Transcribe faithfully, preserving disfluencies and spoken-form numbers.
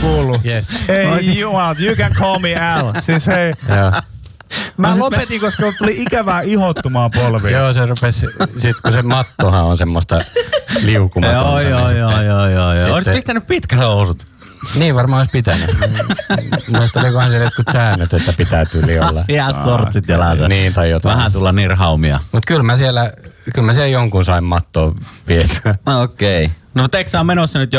kuullut. Yes. Ei jumal, you can call me Al. Siis hei. Mä lopetin, koska tuli ikävää ihottumaan polviin. Joo, se rupesi, sit kun se mattohan on semmoista liukumatonta. Joo, joo, joo, joo, joo, joo. Olis pistänyt pitkät housut. Niin varmaan olisi pitänyt. Mielestäni olikohan siellä jotkut säännöt, että pitää tyyli olla. Ihan sortsit ja läätät. Niin, tai jotain. Vähän tulla nirhaumia. Mut kyllä mä siellä, kyllä mä siellä jonkun sain mattoa vietyä. Okei. Okay. No Teksa on menossa nyt jo